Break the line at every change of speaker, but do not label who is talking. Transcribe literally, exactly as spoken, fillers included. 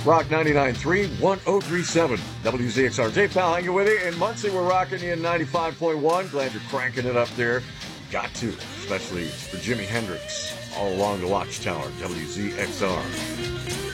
Rock ninety-nine point three, one oh three point seven. W Z X R. Dave Powell hanging with you. In Muncie, we're rocking you in ninety-five point one. Glad you're cranking it up there. Got to, especially for Jimi Hendrix all along the Watchtower. W Z X R.